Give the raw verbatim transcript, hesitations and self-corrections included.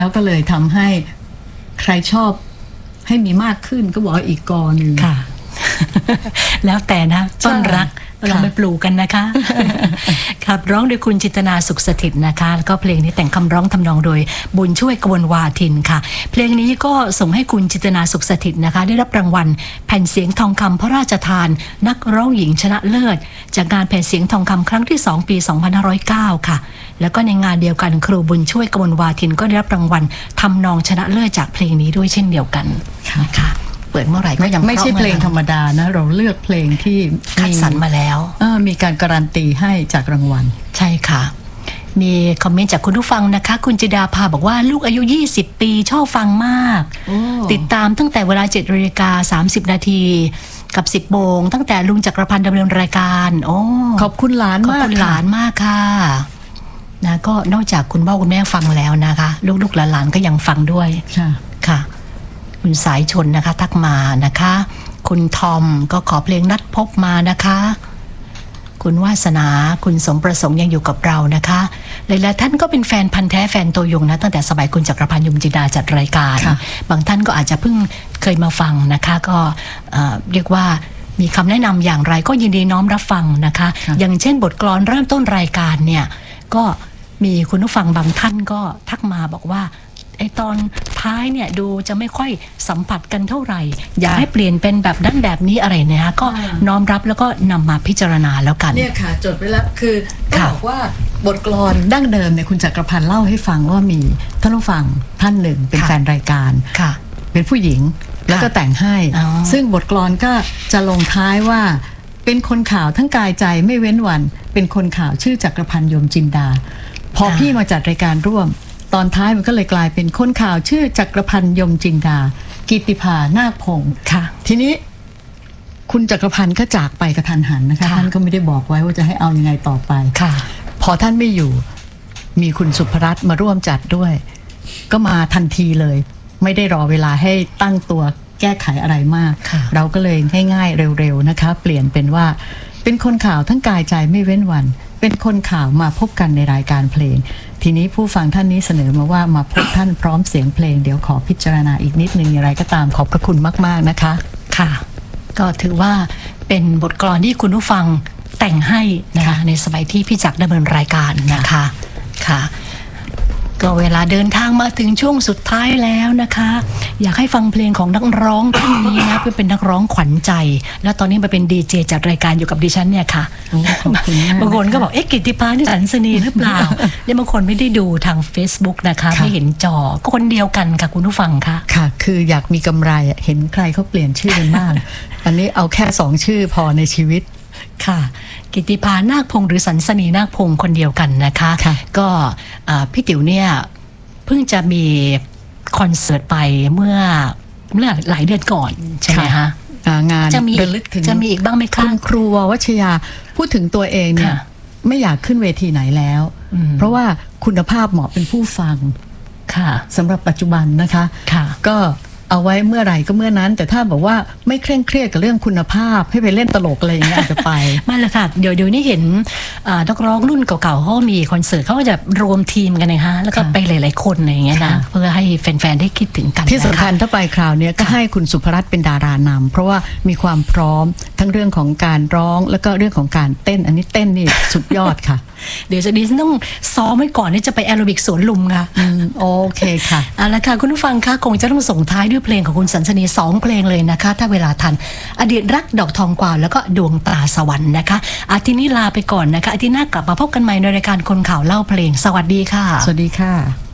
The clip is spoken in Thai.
แล้วก็เลยทำให้ใครชอบให้มีมากขึ้นก็บอกอีกกอหนึ่งค่ะ แล้วแต่นะต้นรักเราไปปลูกกันนะคะครับร้องโดยคุณจิตนาสุขสถิตนะคะแล้วก็เพลงนี้แต่งคำร้องทำนองโดยบุญช่วยกวนวาทินค่ะเพลงนี้ก็ส่งให้คุณจิตนาสุขสถิตนะคะได้รับรางวัลแผ่นเสียงทองคำพระราชทานนักร้องหญิงชนะเลิศจากงานแผ่นเสียงทองคำครั้งที่สองปีสองพันห้าร้อยเก้าค่ะแล้วก็ในงานเดียวกันครูบุญช่วยกวนวาทินก็ได้รับรางวัลทำนองชนะเลิศจากเพลงนี้ด้วยเช่นเดียวกันค่ะเปิดเมื่อไหร่ก็ยังไม่ใช่เพลงธรรมดานะเราเลือกเพลงที่คัดสรรมาแล้วมีการการันตีให้จากรางวัลใช่ค่ะมีคอมเมนต์จากคุณผู้ฟังนะคะคุณจิดาภาบอกว่าลูกอายุยี่สิบปีชอบฟังมากติดตามตั้งแต่เวลา เจ็ดนาฬิกาสามสิบนาทีกับ สิบโมงตั้งแต่ลุงจักรพันธ์ดำเนินรายการโอ้ขอบคุณหลานมากขอบคุณหลานมากค่ะนะก็นอกจากคุณพ่อคุณแม่ฟังแล้วนะคะลูกๆหลานๆก็ยังฟังด้วยค่ะค่ะคุณสายชนนะคะทักมานะคะคุณทอมก็ขอเพลงนัดพบมานะคะคุณวาสนาคุณสมประสงค์ยังอยู่กับเรานะคะหลายๆท่านก็เป็นแฟนพันธ์แท้แฟนตัวยงนะตั้งแต่สมัยคุณจักรพันธ์ยมจินดาจัดรายการบางท่านก็อาจจะเพิ่งเคยมาฟังนะคะก็เรียกว่ามีคำแนะนำอย่างไรก็ยินดีน้อมรับฟังนะคะอย่างเช่นบทกลอนเริ่มต้นรายการเนี่ยก็มีคุณผู้ฟังบางท่านก็ทักมาบอกว่าไอตอนท้ายเนี่ยดูจะไม่ค่อยสัมผัสกันเท่าไหร่อยากให้เปลี่ยนเป็นแบบนั้นแบบนี้อะไรเนี่ยก็น้อมรับแล้วก็นำมาพิจารณาแล้วกันเนี่ยค่ะจดไว้แล้วคือต้องบอกว่าบทกลอนดั้งเดิมเนี่ยคุณจักรพันธ์เล่าให้ฟังว่ามีท่านผู้ฟังท่านหนึ่งเป็นแฟนรายการเป็นผู้หญิงแล้วก็แต่งให้ซึ่งบทกลอนก็จะลงท้ายว่าเป็นคนข่าวทั้งกายใจไม่เว้นวันเป็นคนข่าวชื่อจักรพันธ์ยมจินดาพอพี่มาจัดรายการร่วมตอนท้ายมันก็เลยกลายเป็นคนข่าวชื่อจักรพันธ์ยมจินดากิตติภานาคพงศ์ค่ะทีนี้คุณจักรพันธ์ก็จากไปกระทันหันนะคะท่านก็ไม่ได้บอกไว้ว่าจะให้เอายังไงต่อไปค่ะพอท่านไม่อยู่มีคุณสุภรัตน์มาร่วมจัดด้วยก็มาทันทีเลยไม่ได้รอเวลาให้ตั้งตัวแก้ไขอะไรมากเราก็เลยง่ายๆเร็วๆนะคะเปลี่ยนเป็นว่าเป็นคนข่าวทั้งกายใจไม่เว้นวันเป็นคนข่าวมาพบกันในรายการเพลงทีนี้ผู้ฟังท่านนี้เสนอมาว่ามาพบท่านพร้อมเสียงเพลงเดี๋ยวขอพิจารณาอีกนิดนึงอะไรก็ตามขอบพระคุณมากๆนะคะค่ะก็ถือว่าเป็นบทกลอนที่คุณผู้ฟังแต่งให้นะคะในสมัยที่พี่จักรดำเนินรายการนะคะค่ะก็เวลาเดินทางมาถึงช่วงสุดท้ายแล้วนะคะอยากให้ฟังเพลงของนักร้องท่านนี้นะเพื่อเป็นนักร้องขวัญใจแล้วตอนนี้มาเป็นดีเจจัดรายการอยู่กับดิฉันเนี่ยค่ะบางคนก็บอกเอ๊ะกิตติภานี่สันสนีหรือเปล่าเนี่ยบางคนไม่ได้ดูทาง Facebook นะคะไม่เห็นจอก็คนเดียวกันค่ะคุณผู้ฟังค่ะค่ะคืออยากมีกำไรเห็นใครเขาเปลี่ยนชื่อกันมากอันนี้เอาแค่สองชื่อพอในชีวิตค่ะกิตติภานาคพงศ์หรือสันสนีนาคพงศ์คนเดียวกันนะคะก็พี่ติ๋วเนี่ยเพิ่งจะมีคอนเสิร์ตไปเมื่อเมื่อหลายเดือนก่อนใช่ไหมคะงานจะมีจะมีอีกบ้างไหมคะคุณครูวัชยาพูดถึงตัวเองเนี่ยไม่อยากขึ้นเวทีไหนแล้วเพราะว่าคุณภาพเหมาะเป็นผู้ฟังสำหรับปัจจุบันนะคะก็เอาไว้เมื่อไหร่ก็เมื่อนั้นแต่ถ้าบอกว่าไม่เคร่งเครียดกับเรื่องคุณภาพให้ไปเล่นตลกอะไรอย่างเงี้ยอาจจะไปไม่ละค่ะเดี๋ยวเดี๋ยวนี้เห็นนักร้องรุ่นเก่าๆเขามีคอนเสิร์ตเขาก็จะรวมทีมกันนะคะแล้วก็ไปหลายๆคนอะไรอย่างเงี้ยนะเพื่อให้แฟนๆได้คิดถึงกันที่สำคัญถ้าไปคราวนี้ก็ให้คุณสุภรัตน์เป็นดารานำเพราะว่ามีความพร้อมทั้งเรื่องของการร้องแล้วก็เรื่องของการเต้นอันนี้เต้นนี่สุดยอดค่ะเดี๋ยวจะดิฉันต้องซ้อมไว้ก่อนที่จะไปแอโรบิกสวนลุมค่ะโอเคค่ะเอาละค่ะคุณผู้ฟังคะคงจะต้องส่งท้ายด้วยเพลงของคุณสันสนีสองเพลงเลยนะคะถ้าเวลาทันอดีตรักดอกทองกวาวแล้วก็ดวงตาสวรรค์นะคะอาทิตย์นี้ลาไปก่อนนะคะอาทิตย์หน้ากลับมาพบกันใหม่ในรายการคนข่าวเล่าเพลงสวัสดีค่ะสวัสดีค่ะ